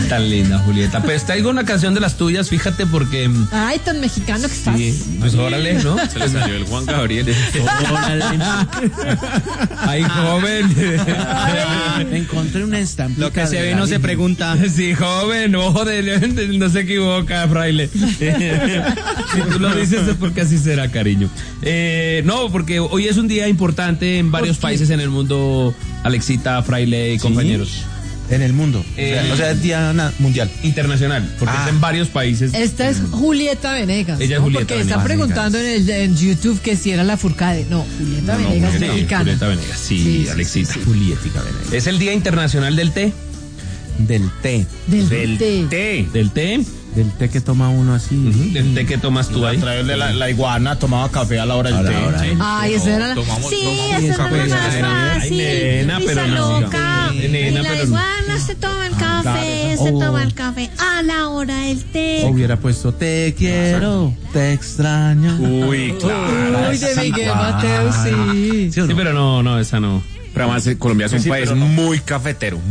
Tan linda, Julieta. Pues traigo una canción de las tuyas, fíjate, porque... Ay, tan mexicano que estás. Sí, pues órale, ¿no? Se le salió el Juan Gabriel. Órale. Ay, joven. Encontré una estampita. Lo que se ve no se pregunta. Sí, joven, ojo no se equivoca, fraile. Si tú lo dices es porque así será, cariño. No, porque hoy es un día importante en varios países en el mundo, Alexita, fraile y compañeros. En el mundo. O sea, es día mundial. Internacional, porque es en varios países. Esta es Julieta Venegas. Ella es Julieta porque Venegas. está preguntando en YouTube que si era la Furcade. No, Julieta Venegas es mexicana. Julieta Venegas, sí, Alexita. Julietica Venegas. Es el Día Internacional del Té. Del té. Del té. Del té. Del té que toma uno así. Del té que tomas tú ahí. A través de la iguana tomaba café a la hora del té. Ay, esa era la... Tomamos esa es la más fácil. Ay, nena, pero no. Loca. Nena, Y la pero no. iguana se toma el café, se toma el café a la hora del té. Hubiera puesto te quiero, te extraño. Uy, claro. Uy, de Miguel Mateo, sí. Sí, pero no, esa no. Pero además Colombia es un Sí, país pero no. muy cafetero.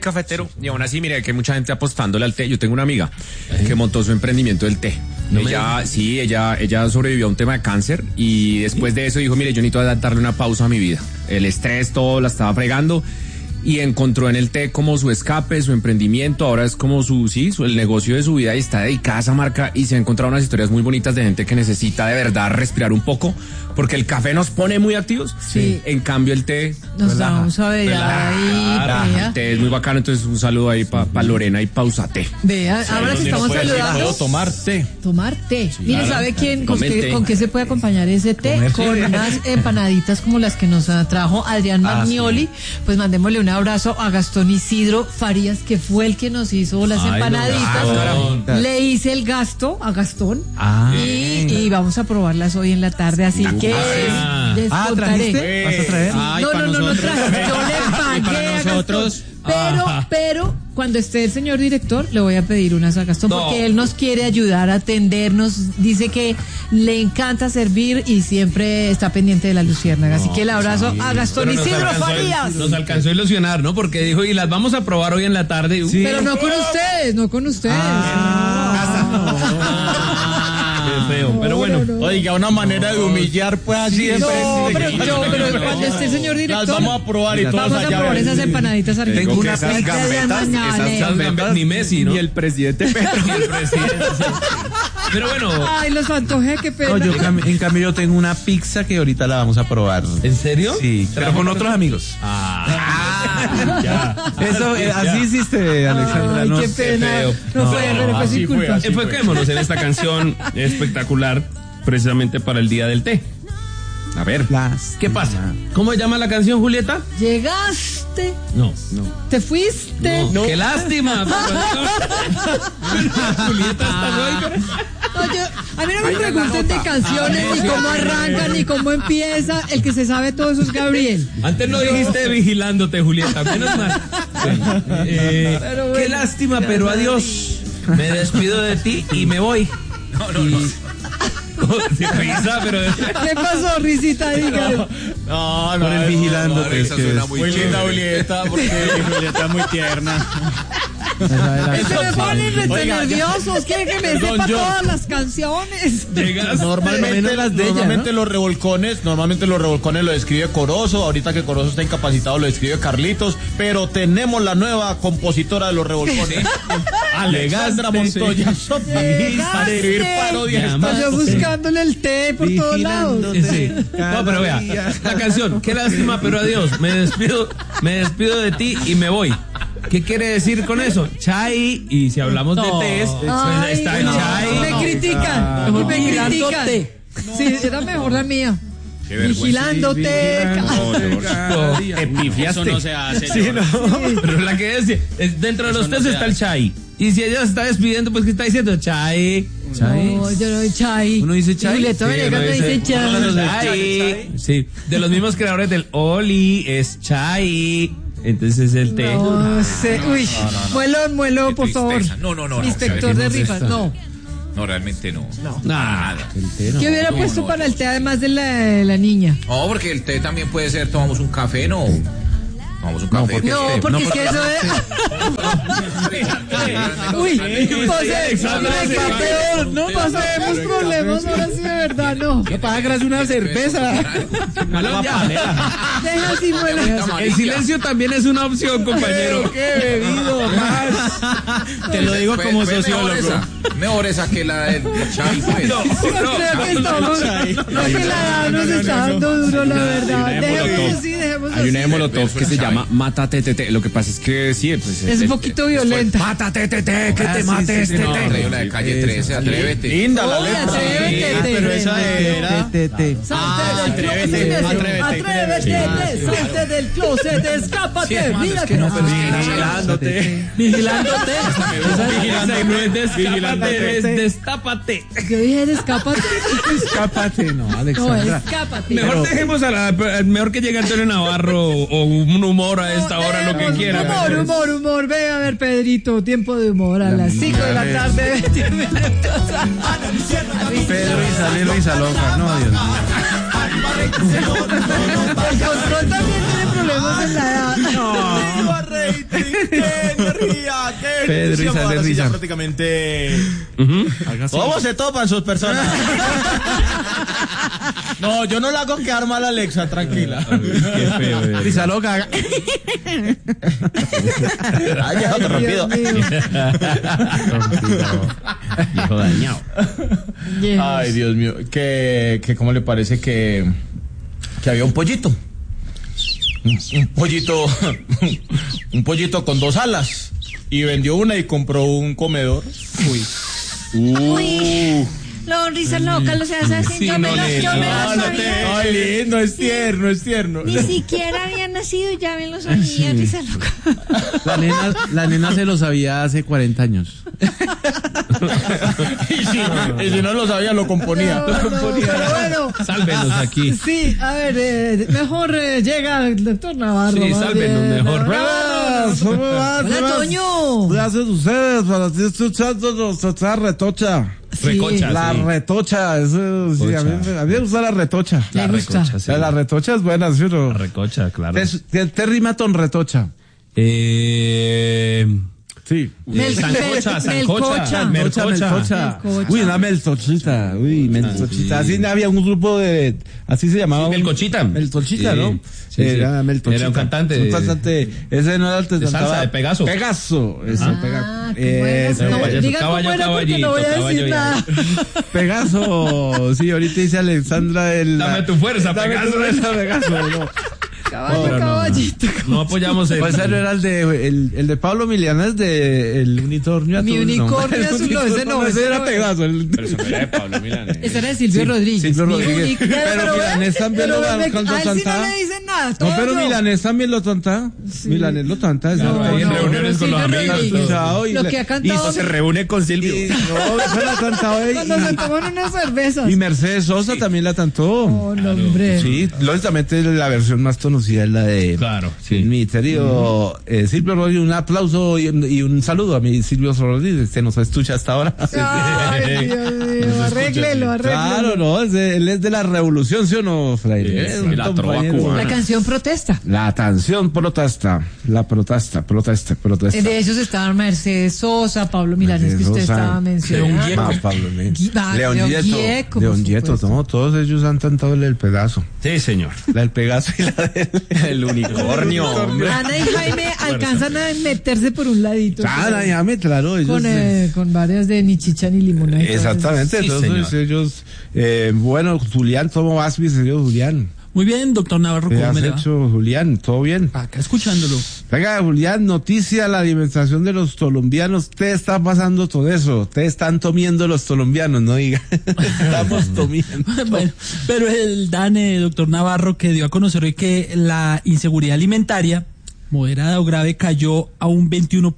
Y aún así, mira, que hay mucha gente apostándole al té. Yo tengo una amiga que montó su emprendimiento del té. Ella sobrevivió a un tema de cáncer y después de eso dijo, mire, yo necesito darle una pausa a mi vida. El estrés, todo la estaba fregando. Y encontró en el té como su escape, su emprendimiento, ahora es como el negocio de su vida y está dedicada a esa marca y se ha encontrado unas historias muy bonitas de gente que necesita de verdad respirar un poco, porque el café nos pone muy activos, Sí. En cambio el té Nos vamos a ver ahí. el té es muy bacano, entonces un saludo ahí para Lorena y Pausate. Vea, ahora que estamos saludando. tomar té. Tomar té. Mire, ¿sabe quién con Tome té. qué se puede acompañar ese té? Con unas empanaditas como las que nos trajo Adrián Magnoli. Pues mandémosle un abrazo a Gastón Isidro Farías, que fue el que nos hizo las Ay, empanaditas. no, Gastón. Le hice el gasto a Gastón y vamos a probarlas hoy en la tarde, así que les contaré. ¿trajiste? ¿Vas a traer? Ay, No, para no nosotros. traje. Yo le pagué para a Gastón. nosotros. Pero cuando esté el señor director, le voy a pedir unas a Gastón, No. porque él nos quiere ayudar a atendernos. Dice que le encanta servir y siempre está pendiente de la luciérnaga. Así que el abrazo a Gastón Pero Isidro Farías. nos alcanzó a ilusionar, ¿no? Porque dijo, y las vamos a probar hoy en la tarde. Pero no con ustedes, no con ustedes. Qué feo. Pero bueno. Oiga, una manera de humillar, pues así No, pero cuando esté el señor director, Las vamos a probar y todos vamos a allá probar ven. esas empanaditas argentinas. Tengo una esas pizza de gambetas, Ni Messi, ¿no? Y el presidente Petro. Y el presidente, sí. Pero bueno, Ay, los antojé, qué pena. No, en cambio yo tengo una pizza que ahorita la vamos a probar. ¿en serio? Sí, pero con otros amigos. Ya. Eso, así hiciste, Alexandra. Ay, no qué sé. pena. feo. No fue, pero fue así sin fue, culpa. así. Enfoquémonos en esta canción espectacular, precisamente para el Día del Té. A ver, ¿qué pasa? ¿Cómo se llama la canción, Julieta? Llegaste, No. te fuiste. No. ¡Qué lástima! Julieta está hoy. No, a mí no me pregunten de canciones, ni cómo arrancan, ni cómo empieza. El que se sabe todo eso es Gabriel. Antes no dijiste vigilándote, Julieta, menos mal. Qué lástima, pero adiós. Me despido de ti y me voy. No. Sin risa, pero... ¿Qué pasó, risita? Dígale. No, Por el vigilándote. esa suena muy linda, Julieta, porque Julieta es muy tierna. Se me ponen rete Oiga, nerviosos. Quieren que me Perdón, sepa yo. todas las canciones. Llegas. Normalmente los revolcones lo escribe Corozo, ahorita que Corozo está incapacitado lo escribe Carlitos, pero tenemos la nueva compositora de los revolcones, Alexandra Montoya, para escribir parodias. Yo buscándole el té por todos lados. Sí. No, pero vea, la canción, qué lástima, pero adiós. Me despido de ti y me voy. ¿Qué quiere decir con eso? Chai, y si hablamos de tés, pues está el chai. Me critican. Me critican. Sí, era mejor la mía. Vigilándote. Te pifiaste. Eso no se hace. Sí, no. Pero la que decía, dentro de los tés está el chai. Y si ella se está despidiendo, pues ¿qué está diciendo? Chai. No, yo no doy chai. ¿Uno dice chai? Julieta Venegas me dice chai. Sí, de los mismos creadores del Oli es chai. Entonces el té. No sé. Uy, muelo, por favor. No. Inspector de rifas, no. No, realmente no. Nada. ¿Qué hubiera puesto para el té además de la niña? No, porque el té también puede ser, tomamos un café, ¿no? Tomamos un café. No, porque es que eso es... Uy, peor, no pasemos problemas ahora sí de verdad, no. No pagas una cerveza. Deja así, bueno. El silencio también es una opción, compañero. ¡Qué bebido más! Te lo digo como sociólogo. Mejor esa que la del Chai, pues. Creo que estamos, no que la edad nos está dando duro, la verdad. Dejemos así, dejemos así. Hay una de Molotov que se llama Mátate Tete. Lo que pasa es que sí, pues. Es un poquito violenta. Mátate Tete, que te mates Tete. No, la de Calle 13, Atrévete. Linda la Oye, letra. atrévete. Pero esa era. Atrévete, salte del closet, escápate. Mira que no, Vigilándote. Vigilándote. No es descápate, es destápate. Yo dije, escápate. Escápate, no, No, Alexandra. escápate. Mejor dejemos mejor que llegue Antonio Navarro o un humor a esta hora, lo que quiera. Humor. Ve a ver, Pedrito, tiempo de humor a las 5 de la tarde, 21 minutos. Pedro Luisa Loca. No, Dios mío. El control también tiene problemas en la edad. Pedro y sale risa. Prácticamente. ¿Cómo se topan sus personas? No, yo no la hago quedar mal a Alexa, tranquila. Qué feo. Risa loca. Ay, ya te rompido. Viejo dañado. Ay, Dios mío. ¿Cómo le parece que había un pollito? Un pollito con 2 alas. Y vendió una y compró un comedor. Uy. Los risas locas, lo se hace así. Sí, Yo me no, lo sabía. Ay, lindo, es tierno. Ni siquiera había nacido y ya me lo sabía, risa loca. La nena se lo sabía hace 40 años. y si no lo sabía, lo componía. Pero bueno. Sálvenos aquí. Sí, a ver, mejor llega el doctor Navarro. Sí, más sálvenos bien. mejor. Hola, Toño. Gracias a ustedes para ti escuchando nuestra retocha. Recocha, La sí. retocha, eso, sí, a mí me gusta la retocha. Le gusta. recocha, sí. La retocha es buena, ¿sí o no? La recocha, claro. ¿Te rima con retocha? Sí. Sancocha. Melcocha. Melcocha. Uy, una meltochita. Meltochita. Así había un grupo así se llamaba. Sí, Melcochita. Meltochita, Sí. ¿no? Sí, Era sí. Meltochita. Era un cantante. Un cantante. Ese no era el que De salsa, cantaba. de Pegaso. Pegaso. Eso, Ah, qué bueno. Eso, No, payaso, diga cómo era porque no voy a caballito, decir nada. Pegaso. Sí, ahorita dice Alexandra Dame tu fuerza, Dame Pegaso. tu fuerza, Pegaso. No. Caballito. No apoyamos el. Pues ese era el de Pablo Milanés de El Unicornio Mi Azul. unicornio El azul, no, ese no, ese ese era no. Pegaso. Pero eso no era de Pablo Milanés. Ese era de Silvio Rodríguez. Silvio Mi Rodríguez. unicornio, Pero Milanés también lo alcanzó a A él sí no cantar. le dicen nada. No, todo pero yo. Milanés también lo canta. Milanés lo canta. Claro, ahí en reuniones con los Silvio amigos, Rodríguez. todo. Lo que ha cantado. Se reúne con Silvio. No, eso la cantaba Cuando se toman unas cervezas. y Mercedes Sosa también la cantó. Oh, no, hombre. Sí, lógicamente la versión más conocida es la de Claro, sí. el ministerio Silvio Rodríguez. Un aplauso y un saludo a mi Silvio Rodríguez, que nos escucha hasta ahora. Ay, Dios mío, arréglelo. Claro, no, él es de la revolución, ¿sí o no, Fraile? Sí, Es un la trova compañero. cubana. La canción protesta. La canción protesta, protesta. De ellos estaban Mercedes Sosa, Pablo Milanés, que Mercedes usted Sosa, estaba mencionando. Ah, Pablo León Gieco, por León Gieco, supuesto. no, todos ellos han cantado el Pegaso. Sí, señor. La del Pegaso y la del El unicornio, hombre. Ana y Jaime alcanzan a meterse por un ladito. Ah, ya me claro, ellos. Con varias de ni chicha ni limona. Exactamente, Sí, entonces señor. ellos, bueno, Julián, ¿cómo vas, mi señor Julián? Muy bien, doctor Navarro, ¿Qué ¿cómo has me le va? hecho, Julián? ¿Todo bien? Acá escuchándolo. Venga, Julián, noticia, la alimentación de los colombianos. Te está pasando todo eso. Te están tomiendo los colombianos, no diga. Estamos tomiendo. Bueno, pero el DANE, doctor Navarro, que dio a conocer hoy que la inseguridad alimentaria, moderada o grave, cayó a un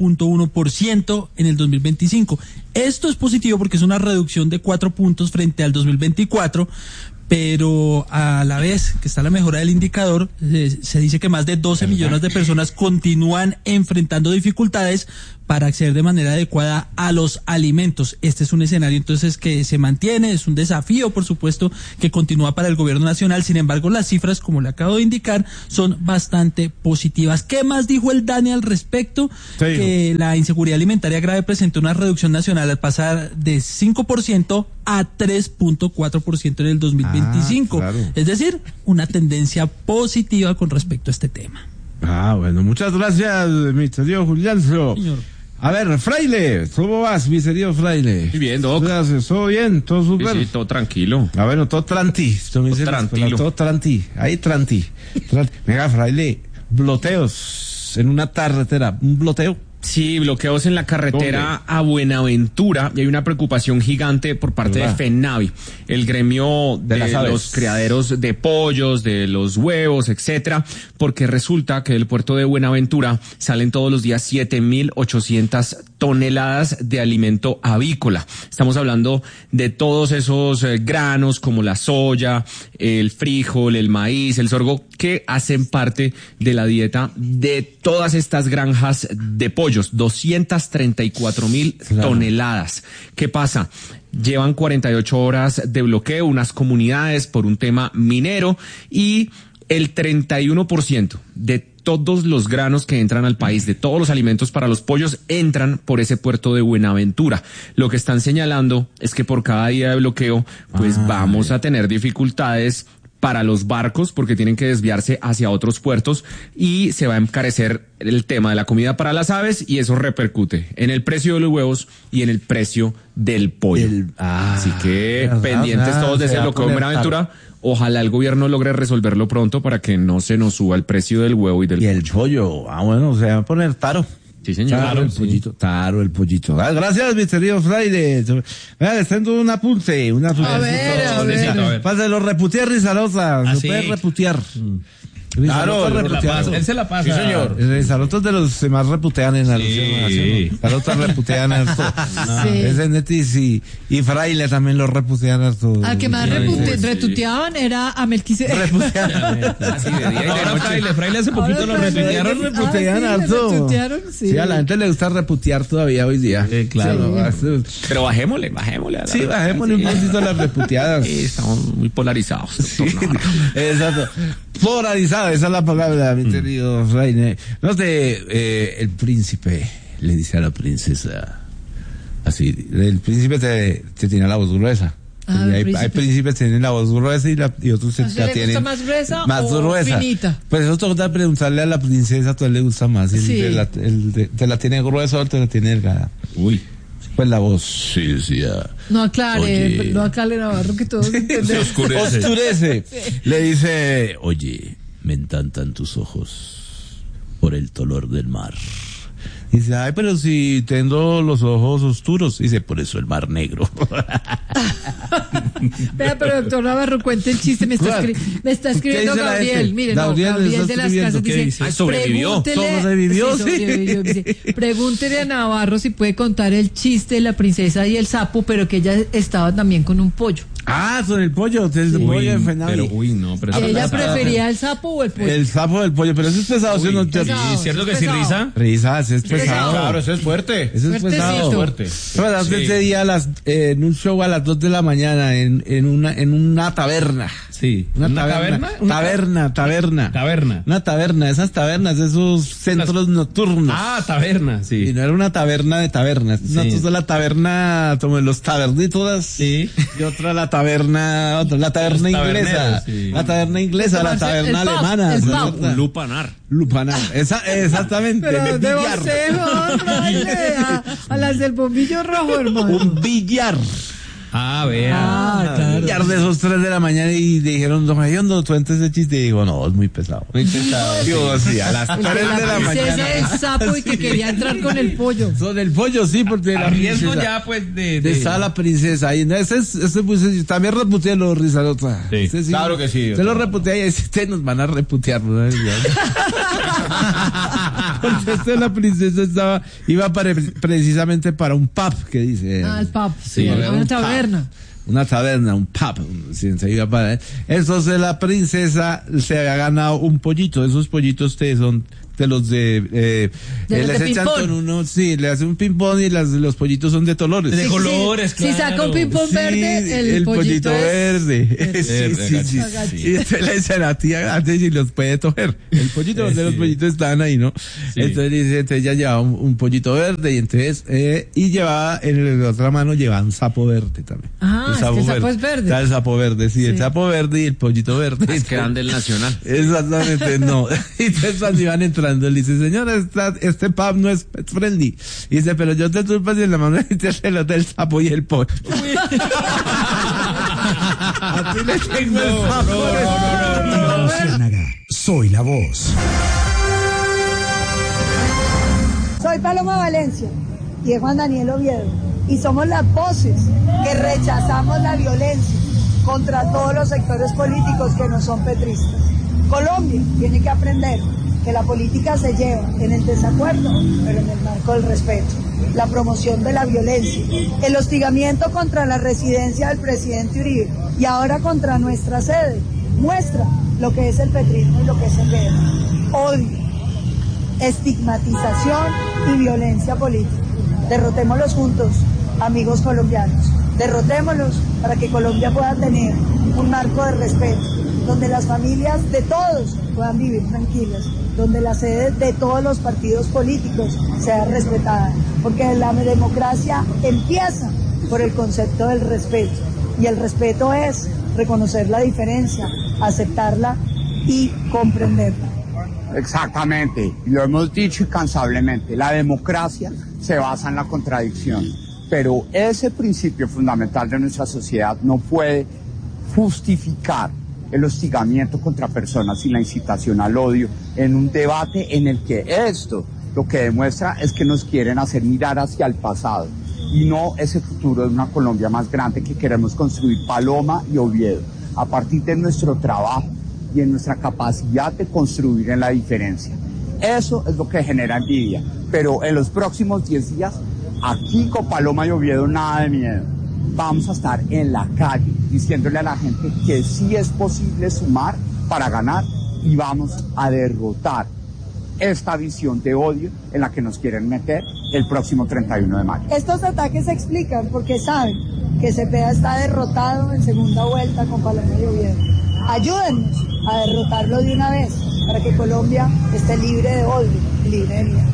21.1% en el 2025. Esto es positivo porque es una reducción de 4 puntos frente al 2024, pero a la vez que está la mejora del indicador, se dice que más de 12 millones de personas continúan enfrentando dificultades para acceder de manera adecuada a los alimentos. Este es un escenario entonces que se mantiene, es un desafío, por supuesto, que continúa para el gobierno nacional. Sin embargo, las cifras, como le acabo de indicar, son bastante positivas. ¿Qué más dijo el DANE al respecto? Que la inseguridad alimentaria grave presentó una reducción nacional al pasar de 5% a 3.4% en el 2025. Claro. Es decir, una tendencia positiva con respecto a este tema. Bueno, muchas gracias, mi querido Julianzo. Señor. A ver, Fraile, ¿cómo vas, mi querido Fraile? Muy bien, Doc. Gracias, ¿todo bien? ¿Todo súper? Sí, todo tranquilo. Bueno, todo tranti. Todo tranti. Ahí tranti. Venga, Fraile, bloteos en una carretera. ¿Un bloteo? Sí, bloqueos en la carretera a Buenaventura y hay una preocupación gigante por parte de FENAVI, el gremio de los criaderos de pollos, de los huevos, etcétera, porque resulta que del puerto de Buenaventura salen todos los días 7.800 toneladas de alimento avícola. Estamos hablando de todos esos granos como la soya, el frijol, el maíz, el sorgo, que hacen parte de la dieta de todas estas granjas de pollos. 234.000 toneladas. ¿Qué pasa? Llevan 48 horas de bloqueo unas comunidades por un tema minero y el 31% de todos los granos que entran al país, de todos los alimentos para los pollos, entran por ese puerto de Buenaventura. Lo que están señalando es que por cada día de bloqueo, pues vamos a tener dificultades para los barcos porque tienen que desviarse hacia otros puertos y se va a encarecer el tema de la comida para las aves y eso repercute en el precio de los huevos y en el precio del pollo. Así que pendientes todos de ese bloqueo de Buenaventura. Ojalá el gobierno logre resolverlo pronto para que no se nos suba el precio del huevo y del pollo. Y el pollo, bueno, se va a poner taro. Sí, señor. Claro, el pollito. Claro, el pollito. Gracias, mi querido Fraile. Les tengo un apunte. A ver. Páselo, reputear Rizarosa. Se puede reputear. Claro, él se la pasa. Sí, señor. Rizarosa es de los que más reputean en la nación. Rizarosa reputean harto. Ese Netis y Fraile también lo reputean harto. Al que más retuteaban era a Melquisedec. Así de día y de noche. Fraile hace poquito lo retutearon. Reputean harto. Sí, a la gente le gusta reputear todavía hoy día. Claro. Pero bajémosle. Sí, bajémosle un poquito las reputeadas. Sí, estamos muy polarizados, doctor Navarro. Exacto. Polarizada, esa es la palabra, mi querido Reine. No sé, el príncipe le dice a la princesa, así, el príncipe te tiene la voz gruesa. Hay príncipes que tienen la voz gruesa y otros la tienen más gruesa más o gruesa. Finita. Pues eso toca preguntarle a la princesa, ¿a tú le gusta más? ¿Te la tiene gruesa o te la tiene delgada? Uy. Pues la voz, sí. No aclare Navarro, que todos entendemos. Oscurece. Le dice, oye, me encantan tus ojos por el color del mar. Dice, ay, pero si tengo los ojos oscuros. Dice, por eso el mar negro. Vea, pero doctor Navarro, cuente el chiste. Me está escribiendo Gabriel. Miren, Gabriel de las Casas dice, sobrevivió. Dice, pregúntele a Navarro si puede contar el chiste de la princesa y el sapo, pero que ella estaba también con un pollo. Con el pollo, el pollo de FENAVI. Pero ella prefería el sapo o el pollo. El sapo del pollo, pero eso es pesado, ¿sí o no? ¿Es cierto que sí, Risa? Ese es pesado. Claro, eso es fuerte. Eso es pesado. Fuerte. Pero ese día en un show a las 2 de la mañana en una taberna. Sí. Una taberna. Taberna. Una taberna, esas tabernas, esos centros nocturnos. Taberna, sí. Y no era una taberna de tabernas. Sí. Nosotros de la taberna, como los tabernitos. Sí. Y otra la taberna inglesa. Sí. La taberna inglesa, la taberna alemana. Lupanar. Exactamente. Pero ¿dónde va a ser, a las del bombillo rojo, hermano? Un billar. Vea. Claro. Billar de esos 3 de la mañana y dijeron, don Ayondo, tú entes ese chiste. Y digo, no, es muy pesado. Dios, sí, a las 3 de la mañana. El sapo y que quería entrar con el pollo. Con el pollo, sí, porque la riesgo ya, pues, de está la princesa. Y ese pues, también reputea los Rizarota. Sí. Claro que sí. Usted lo reputea y ustedes nos van a reputear, ¿no? Porque la princesa iba precisamente para un pub, que dice. El pub, sí, una taberna. Una taberna, un pub. Se iba para. Entonces la princesa se había ganado un pollito. Esos pollitos son les echan con uno, sí, le hace un ping-pong y los pollitos son de colores. De colores, Si saca un ping-pong verde, el pollito es verde. Sí. Y entonces le dicen a tía antes y los puede tocar. El pollito, donde los pollitos estaban ahí, ¿no? Sí. Entonces ella llevaba un pollito verde y entonces, y llevaba, en la otra mano llevaba un sapo verde también. Ah, es que el sapo es verde. Está el sapo verde, sí, el sapo verde y el pollito verde. Es que eran del Nacional. Exactamente, no. Y entonces cuando iban entrando, le dice, señora, este pub no es pet friendly. Y dice, pero yo te turpas y en la mano el del sapo y el pollo. Así le tengo el sapo. No. Soy la voz. Soy Paloma Valencia y es Juan Daniel Oviedo. Y somos las voces que rechazamos la violencia contra todos los sectores políticos que no son petristas. Colombia tiene que aprender que la política se lleva en el desacuerdo, pero en el marco del respeto. La promoción de la violencia, el hostigamiento contra la residencia del presidente Uribe y ahora contra nuestra sede, muestra lo que es el petrismo y lo que es el guerra. Odio, estigmatización y violencia política. Derrotémoslos juntos, amigos colombianos. Derrotémoslos para que Colombia pueda tener un marco de respeto, donde las familias de todos puedan vivir tranquilas, donde la sede de todos los partidos políticos sea respetada, porque la democracia empieza por el concepto del respeto, y el respeto es reconocer la diferencia, aceptarla y comprenderla. Exactamente, lo hemos dicho incansablemente, la democracia se basa en la contradicción, pero ese principio fundamental de nuestra sociedad no puede justificar el hostigamiento contra personas y la incitación al odio en un debate en el que esto lo que demuestra es que nos quieren hacer mirar hacia el pasado y no ese futuro de una Colombia más grande que queremos construir Paloma y Oviedo a partir de nuestro trabajo y en nuestra capacidad de construir en la diferencia. Eso es lo que genera envidia, pero en los próximos 10 días, aquí con Paloma y Oviedo, nada de miedo. Vamos a estar en la calle diciéndole a la gente que sí es posible sumar para ganar y vamos a derrotar esta visión de odio en la que nos quieren meter el próximo 31 de mayo. Estos ataques se explican porque saben que Cepeda está derrotado en segunda vuelta con Paloma y Oviedo. Ayúdennos a derrotarlo de una vez para que Colombia esté libre de odio y libre de miedo.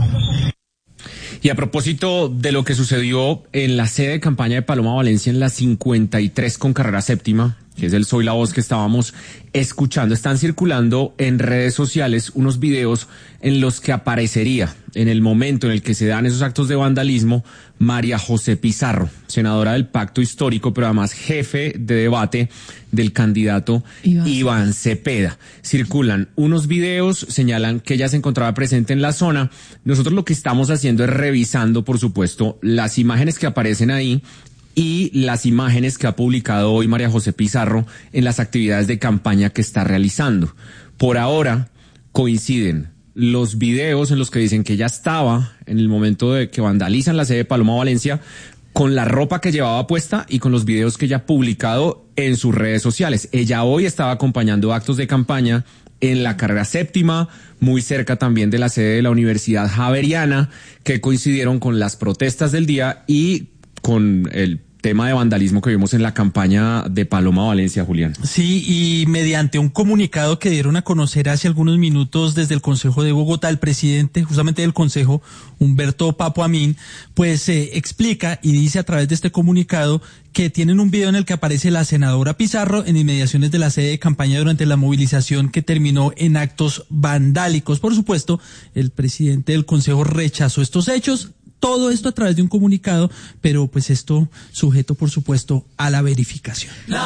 Y a propósito de lo que sucedió en la sede de campaña de Paloma Valencia en la 53 con carrera séptima, que es el Soy la Voz que estábamos escuchando, están circulando en redes sociales unos videos en los que aparecería en el momento en el que se dan esos actos de vandalismo María José Pizarro, senadora del Pacto Histórico, pero además jefe de debate del candidato Iván Cepeda. Circulan unos videos, señalan que ella se encontraba presente en la zona. Nosotros lo que estamos haciendo es revisando, por supuesto, las imágenes que aparecen ahí y las imágenes que ha publicado hoy María José Pizarro en las actividades de campaña que está realizando. Por ahora coinciden los videos en los que dicen que ella estaba en el momento de que vandalizan la sede de Paloma Valencia con la ropa que llevaba puesta y con los videos que ella ha publicado en sus redes sociales. Ella hoy estaba acompañando actos de campaña en la carrera séptima, muy cerca también de la sede de la Universidad Javeriana, que coincidieron con las protestas del día y con el tema de vandalismo que vimos en la campaña de Paloma Valencia, Julián. Sí, y mediante un comunicado que dieron a conocer hace algunos minutos desde el Consejo de Bogotá, el presidente justamente del Consejo, Humberto Papo Amin, pues explica y dice a través de este comunicado que tienen un video en el que aparece la senadora Pizarro en inmediaciones de la sede de campaña durante la movilización que terminó en actos vandálicos. Por supuesto, el presidente del Consejo rechazó estos hechos. Todo esto a través de un comunicado, pero pues esto sujeto, por supuesto, a la verificación.